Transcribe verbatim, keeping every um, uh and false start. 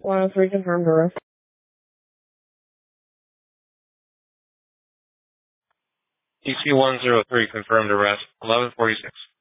one oh three confirmed arrest. D C one oh three confirmed arrest, eleven forty-six.